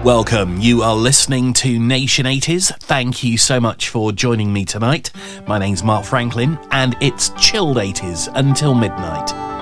Welcome, you are listening to Nation 80s. Thank you so much for joining me tonight. My name's Mark Franklin and it's chilled 80s until midnight.